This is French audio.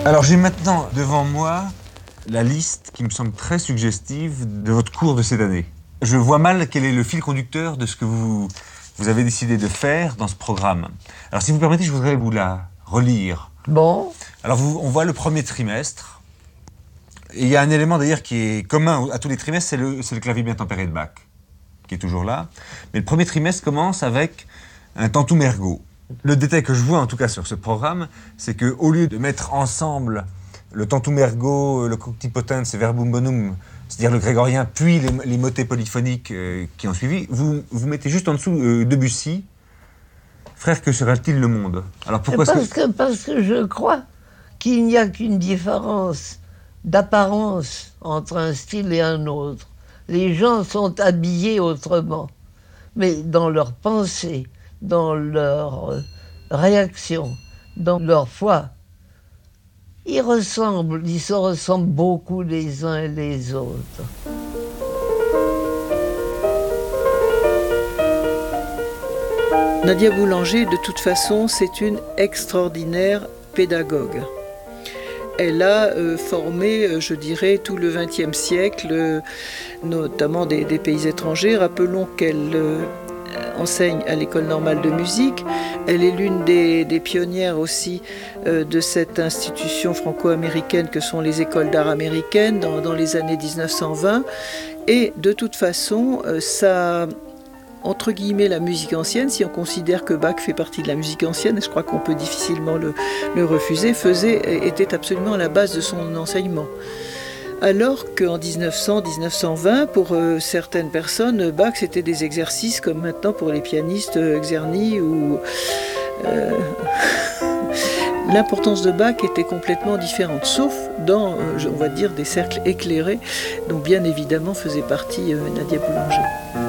Alors j'ai maintenant devant moi la liste qui me semble très suggestive de votre cours de cette année. Je vois mal quel est le fil conducteur de ce que vous avez décidé de faire dans ce programme. Alors si vous permettez, je voudrais vous la relire. Bon, Alors on voit le premier trimestre. Et il y a un élément d'ailleurs qui est commun à tous les trimestres, c'est le clavier bien tempéré de Bach, qui est toujours là. Mais le premier trimestre commence avec un tantum ergo. Le détail que je vois en tout cas sur ce programme, c'est qu'au lieu de mettre ensemble le tantum ergo, le conctipotens et verbum bonum, c'est-à-dire le grégorien, puis les motets polyphoniques qui ont suivi, vous mettez juste en dessous Debussy, frère, que sera-t-il le monde? Alors pourquoi parce que je crois qu'il n'y a qu'une différence d'apparence entre un style et un autre. Les gens sont habillés autrement, mais dans leur pensée, dans leur réaction, dans leur foi, ils se ressemblent beaucoup les uns et les autres. Nadia Boulanger, de toute façon, c'est une extraordinaire pédagogue. Elle a formé, je dirais, tout le XXe siècle, notamment des pays étrangers. Rappelons qu'elle enseigne à l'École normale de musique. Elle est l'une des pionnières aussi de cette institution franco-américaine que sont les écoles d'art américaines dans les années 1920. Et de toute façon, ça... entre guillemets la musique ancienne, si on considère que Bach fait partie de la musique ancienne, et je crois qu'on peut difficilement le refuser, était absolument à la base de son enseignement. Alors qu'en 1900-1920, pour certaines personnes, Bach c'était des exercices comme maintenant pour les pianistes Czerny ou... L'importance de Bach était complètement différente, sauf dans, on va dire, des cercles éclairés, dont bien évidemment faisait partie Nadia Boulanger.